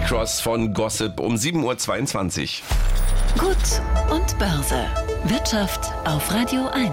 Cross von Gossip um 7.22 Uhr. Gut und Börse. Wirtschaft auf Radio 1.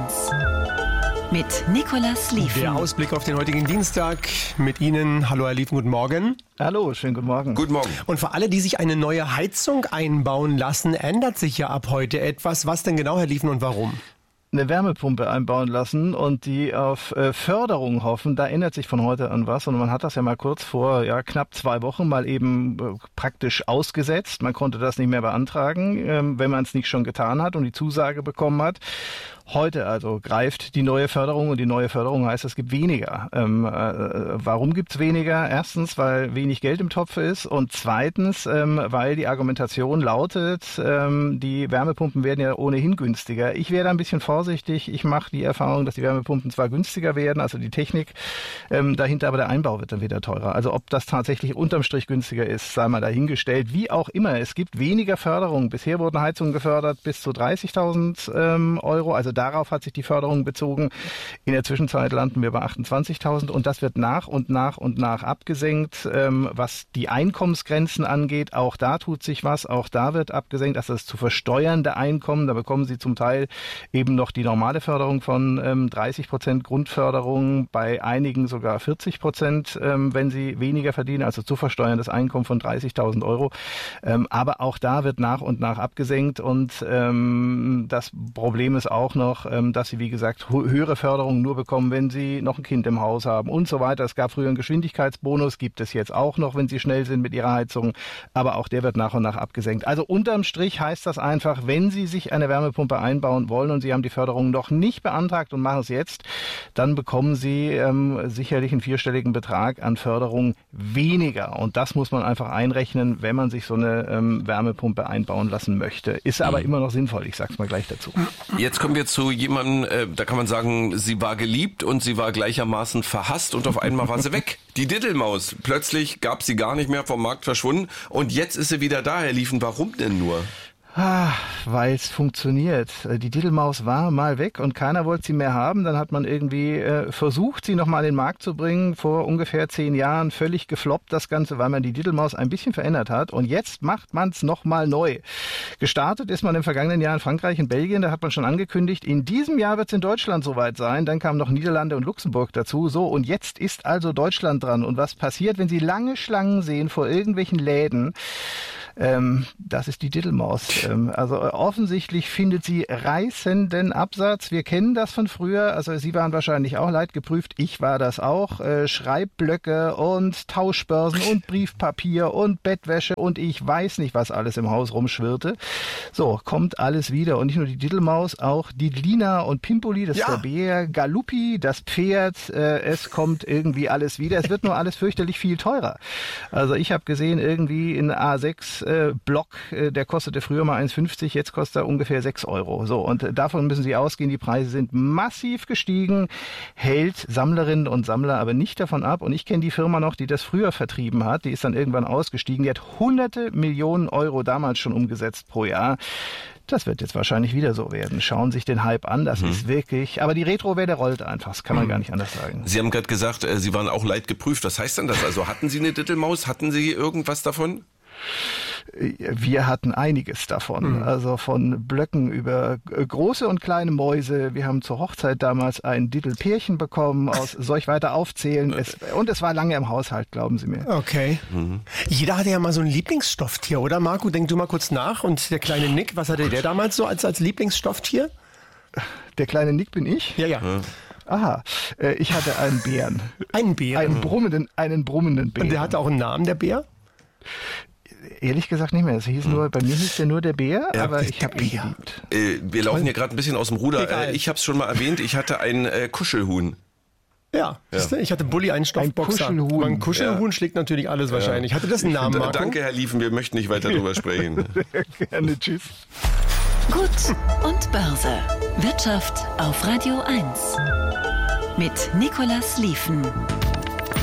Mit Nicolas Lieven. Der Ausblick auf den heutigen Dienstag mit Ihnen. Hallo Herr Lieven, guten Morgen. Hallo, schönen guten Morgen. Guten Morgen. Und für alle, die sich eine neue Heizung einbauen lassen, ändert sich ja ab heute etwas. Was denn genau, Herr Lieven, und warum? Eine Wärmepumpe einbauen lassen und die auf Förderung hoffen, da ändert sich von heute an was. Und man hat das ja mal kurz vor knapp 2 Wochen mal eben praktisch ausgesetzt. Man konnte das nicht mehr beantragen, wenn man es nicht schon getan hat und die Zusage bekommen hat. Heute also greift die neue Förderung und die neue Förderung heißt, es gibt weniger. Warum gibt's weniger? Erstens, weil wenig Geld im Topf ist und zweitens, weil die Argumentation lautet, die Wärmepumpen werden ja ohnehin günstiger. Ich wäre da ein bisschen vorsichtig. Ich mache die Erfahrung, dass die Wärmepumpen zwar günstiger werden, also die Technik dahinter, aber der Einbau wird dann wieder teurer. Also ob das tatsächlich unterm Strich günstiger ist, sei mal dahingestellt. Wie auch immer, es gibt weniger Förderung. Bisher wurden Heizungen gefördert bis zu 30.000 Euro, also darauf hat sich die Förderung bezogen. In der Zwischenzeit landen wir bei 28.000 und das wird nach und nach abgesenkt. Was die Einkommensgrenzen angeht, auch da tut sich was, auch da wird abgesenkt. Also das zu versteuernde Einkommen, da bekommen Sie zum Teil eben noch die normale Förderung von 30% Grundförderung, bei einigen sogar 40%, wenn Sie weniger verdienen, also zu versteuerndes Einkommen von 30.000 Euro. Aber auch da wird nach und nach abgesenkt und das Problem ist auch noch, dass sie, wie gesagt, höhere Förderung nur bekommen, wenn sie noch ein Kind im Haus haben und so weiter. Es gab früher einen Geschwindigkeitsbonus, gibt es jetzt auch noch, wenn sie schnell sind mit ihrer Heizung, aber auch der wird nach und nach abgesenkt. Also unterm Strich heißt das einfach, wenn Sie sich eine Wärmepumpe einbauen wollen und Sie haben die Förderung noch nicht beantragt und machen es jetzt, dann bekommen Sie sicherlich einen 4-stelligen Betrag an Förderung weniger. Und das muss man einfach einrechnen, wenn man sich so eine Wärmepumpe einbauen lassen möchte. Ist aber immer noch sinnvoll, ich sag's mal gleich dazu. Jetzt kommen wir zu jemandem, da kann man sagen, sie war geliebt und sie war gleichermaßen verhasst und auf einmal war sie weg. Die Diddelmaus. Plötzlich gab sie gar nicht mehr vom Markt verschwunden und jetzt ist sie wieder da, Herr Lieven. Warum denn nur? Weil es funktioniert. Die Diddelmaus war mal weg und keiner wollte sie mehr haben. Dann hat man irgendwie versucht, sie nochmal an den Markt zu bringen. Vor ungefähr 10 Jahren völlig gefloppt das Ganze, weil man die Diddelmaus ein bisschen verändert hat. Und jetzt macht man es nochmal neu. Gestartet ist man im vergangenen Jahr in Frankreich und Belgien. Da hat man schon angekündigt, in diesem Jahr wird es in Deutschland soweit sein. Dann kamen noch Niederlande und Luxemburg dazu. So, und jetzt ist also Deutschland dran. Und was passiert, wenn Sie lange Schlangen sehen vor irgendwelchen Läden? Das ist die Diddelmaus. Also offensichtlich findet sie reißenden Absatz. Wir kennen das von früher. Also Sie waren wahrscheinlich auch leidgeprüft. Ich war das auch. Schreibblöcke und Tauschbörsen und Briefpapier und Bettwäsche und ich weiß nicht, was alles im Haus rumschwirrte. So, kommt alles wieder. Und nicht nur die Diddelmaus, auch die Lina und Pimpoli, das ist der Bär, Galuppi, das Pferd. Es kommt irgendwie alles wieder. Es wird nur alles fürchterlich viel teurer. Also ich habe gesehen, irgendwie in A6 Block, der kostete früher mal 1,50, jetzt kostet er ungefähr 6 Euro. So, und davon müssen Sie ausgehen, die Preise sind massiv gestiegen, hält Sammlerinnen und Sammler aber nicht davon ab. Und ich kenne die Firma noch, die das früher vertrieben hat, die ist dann irgendwann ausgestiegen, die hat hunderte Millionen Euro damals schon umgesetzt pro Jahr. Das wird jetzt wahrscheinlich wieder so werden. Schauen sich den Hype an, das ist wirklich, aber die Retrowelle rollt einfach, das kann man gar nicht anders sagen. Sie haben gerade gesagt, Sie waren auch leidgeprüft. Was heißt denn das? Also hatten Sie eine Diddelmaus? Hatten Sie irgendwas davon? Wir hatten einiges davon, also von Blöcken über große und kleine Mäuse. Wir haben zur Hochzeit damals ein Diddelpärchen bekommen, soll ich weiter aufzählen? Und es war lange im Haushalt, glauben Sie mir. Okay. Jeder hatte ja mal so ein Lieblingsstofftier, oder Marco? Denk du mal kurz nach. Und der kleine Nick, was hatte der damals so als Lieblingsstofftier? Der kleine Nick bin ich? Ja. Aha, ich hatte einen Bären. Einen Bären? Einen brummenden Bären. Und der hatte auch einen Namen, der Bär? Ehrlich gesagt nicht mehr. Es hieß nur, bei mir hieß der nur der Bär, aber ich habe ihn geliebt. Wir laufen hier gerade ein bisschen aus dem Ruder. Ich habe es schon mal erwähnt, ich hatte ein Kuschelhuhn. Ja. Ich hatte Bulli, einen Stoffboxer. Ein Kuschelhuhn schlägt natürlich alles wahrscheinlich. Hatte das einen Namen, Marco? Danke, Herr Lieven, wir möchten nicht weiter drüber sprechen. Gerne, tschüss. Gut und Börse. Wirtschaft auf Radio 1. Mit Nicolas Lieven.